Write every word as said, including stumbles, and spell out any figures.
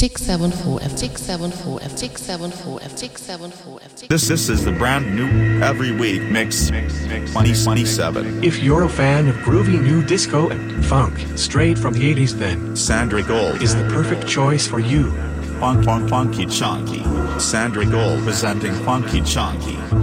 six seven four F six seven four F six seven four F six seven four F six. This this is the brand new Every Week Mix twenty twenty-seven. If you're a fan of groovy new disco and funk straight from the eighties, then Sandra Gold is the perfect choice for you. Funk Funk Funky Chunky. Sandra Gold presenting Funky Chunky.